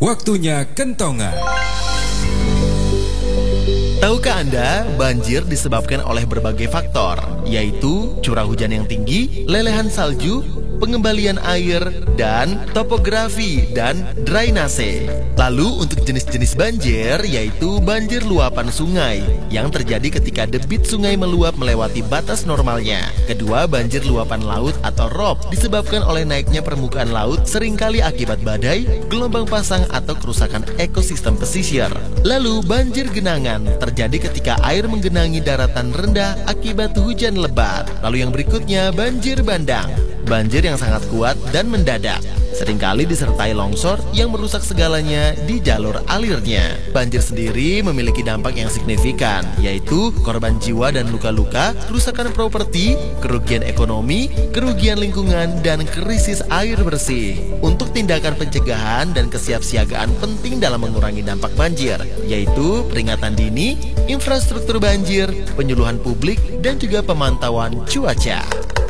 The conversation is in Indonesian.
Waktunya kentongan. Tahukah Anda, banjir disebabkan oleh berbagai faktor, yaitu curah hujan yang tinggi, lelehan salju, pengembalian air, dan topografi dan drainase. Lalu untuk jenis-jenis banjir, yaitu banjir luapan sungai, yang terjadi ketika debit sungai meluap melewati batas normalnya. Kedua, banjir luapan laut atau ROB, disebabkan oleh naiknya permukaan laut seringkali akibat badai, gelombang pasang, atau kerusakan ekosistem pesisir. Lalu, banjir genangan terjadi ketika air menggenangi daratan rendah akibat hujan lebat. Lalu yang berikutnya, banjir bandang. Banjir yang sangat kuat dan mendadak, seringkali disertai longsor yang merusak segalanya di jalur alirnya. Banjir sendiri memiliki dampak yang signifikan, yaitu korban jiwa dan luka-luka, kerusakan properti, kerugian ekonomi, kerugian lingkungan, dan krisis air bersih. Untuk tindakan pencegahan dan kesiapsiagaan penting dalam mengurangi dampak banjir, yaitu peringatan dini, infrastruktur banjir, penyuluhan publik, dan juga pemantauan cuaca.